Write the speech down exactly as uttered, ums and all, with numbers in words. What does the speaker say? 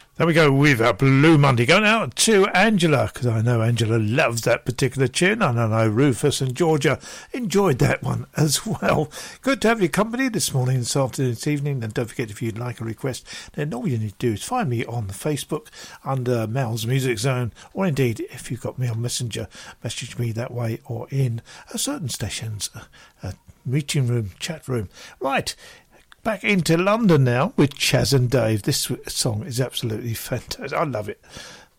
There we go with a Blue Monday. Going out to Angela, because I know Angela loves that particular tune, and I know Rufus and Georgia enjoyed that one as well. Good to have your company this morning, this afternoon, this evening, and don't forget, if you'd like a request, then all you need to do is find me on the Facebook under Mel's Music Zone, or indeed, if you've got me on Messenger, message me that way, or in a certain station's uh, meeting room, chat room. Right. Back into London now with Chaz and Dave. This song is absolutely fantastic. I love it.